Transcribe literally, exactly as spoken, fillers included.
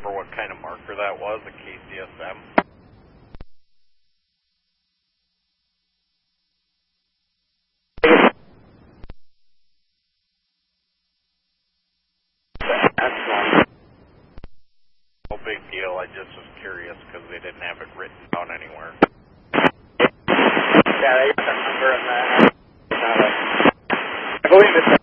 remember what kind of marker that was, a K C S M? No big deal, I just was curious because they didn't have it written down anywhere. Yeah, they got the number in that. I believe it's